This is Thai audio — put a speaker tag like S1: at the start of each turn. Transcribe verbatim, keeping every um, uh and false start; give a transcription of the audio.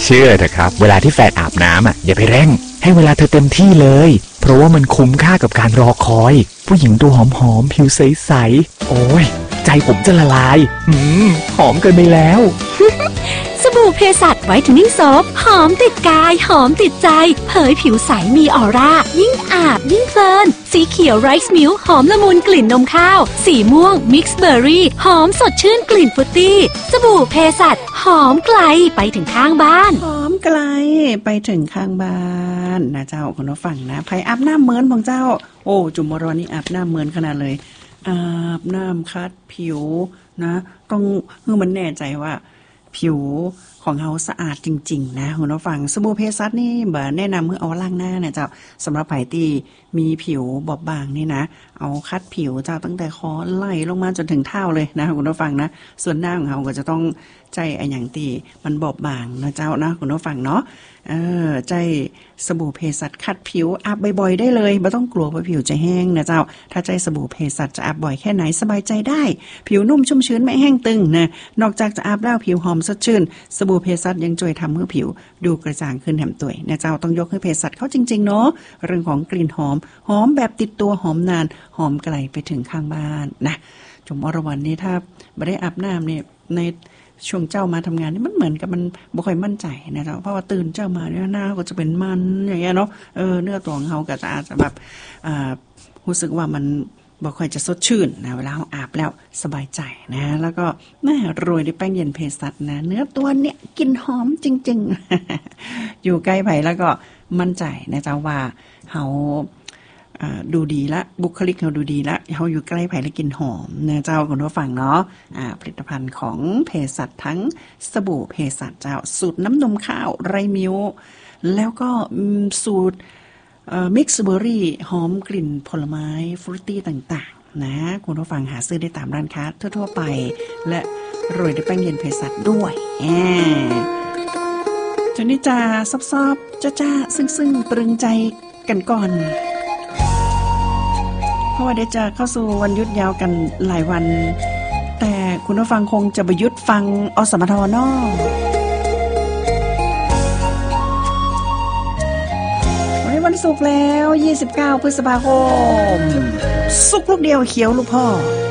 S1: ชื่อเถอะครับเวลาที่แฟนอาบน้ำอ่ะอย่าไปเร่งให้เวลาเธอเต็มที่เลยเพราะว่ามันคุ้มค่ากับการรอคอยผู้หญิงตัวหอมๆผิวใสๆโอ้ยใจผมจะละลายอืมหอมเกินไปแล้ว
S2: สบู่เพสัชไวท์เทนนิ่งโซฟหอมติดกายหอมติดใจเผยผิวใสมีออร่ายิ่งอาบยิ่งเพลินสีเขียวไรซ์มิลค์หอมละมุนกลิ่นนมข้าวสีม่วงมิกซ์เบอร์รี่หอมสดชื่นกลิ่นฟรุตตี้สบู่เพสัชหอมไกลไปถึงข้างบ้าน
S3: หอมไกลไปถึงข้างบ้านนะเจ้าคุณผู้ฟังนะไผอาบน้ำเหมือนของเจ้าโอ้จุ่มมรอนี่อาบน้ำเหมือนขนาดเลยอาบน้ำคัดผิวนะต้องให้มันแน่ใจว่าผิวของเฮาสะอาดจริงๆนะคุณผู้ฟังสบู่เพสัชนี่บ่แนะนำให้เอาล้างหน้าเนี่ยเจ้าสำหรับไผที่มีผิวบอบบางนี่นะเอาคัดผิวเจ้าตั้งแต่คอไล่ลงมาจนถึงเท้าเลยนะคุณผู้ฟังนะส่วนหน้าของเฮาก็จะต้องใจไอ้หยังตีมันบอบบางนะเจ้านะคุณผู้ฟังเนาะเออใจสบู่เพสัชคัดผิวอาบบ่อยๆได้เลยไม่ต้องกลัวว่าผิวจะแห้งนะเจ้าถ้าใจสบู่เพสัชจะอาบบ่อยแค่ไหนสบายใจได้ผิวนุ่มชุ่มชื้นไม่แห้งตึงนะนอกจากจะอาบแล้วผิวหอมสดชื่นสบู่เพสัชยังช่วยทำให้ผิวดูกระจ่างขึ้นแถมตัวยนะเจ้าต้องยกให้เพสัชเขาจริงๆเนาะเรื่องของกลิ่นหอมหอมแบบติดตัวหอมนานหอมไกลไปถึงข้างบ้านนะจุ๋มอรวรรณนี่ถ้าไม่ได้อาบน้ำเนี่ยในช่วงเจ้ามาทำงานนี่มันเหมือนกับมันบ่ค่อยมั่นใจนะเจ้าเพราะว่าตื่นเจ้ามาเนี่ยหน้าก็จะเป็นมันอย่างเงี้ยเนาะเออเนื้อตัวของเฮาก็จะอาจจะแบบอ่ารู้สึกว่ามันบ่ค่อยจะสดชื่นนะเวลาเราอาบแล้วสบายใจนะแล้วก็แม่โรยด้วยแป้งเย็นเพสัชนะเนื้อตัวเนี่ยกลิ่นหอมจริงๆ อยู่ใกล้ไผแล้วก็มั่นใจนะเจ้าว่าเฮาดูดีละบุคลิกเราดูดีละเฮาอยู่ใกล้ไผแล้วกลิ่นหอมนะเจ้าคุณผู้ฟังเนาะอ่าผลิตภัณฑ์ของเภสัชทั้งสบู่เภสัชเจ้าสูตรน้ำนมข้าวไรมิวแล้วก็สูตรเอ่อมิกซ์เบอร์รี่หอมกลิ่นผลไม้ฟรุตตี้ต่างๆนะคุณผู้ฟังหาซื้อได้ตามร้านค้าทั่วๆไปและโรยด้วยแป้งเย็นเภสัชด้วยแหมจนนี้จะซอบๆจ้าๆซึ้งๆตรึงใจกันก่อนเพราะว่าเดี๋ยวจะเข้าสู่วันหยุดยาวกันหลายวันแต่คุณผู้ฟังคงจะไปหยุดฟังอสมทเนาะวันนี้วันศุกร์แล้วยี่สิบเก้าพฤษภาคมศุกร์ลูกเดียวเขียวลูกพ่อ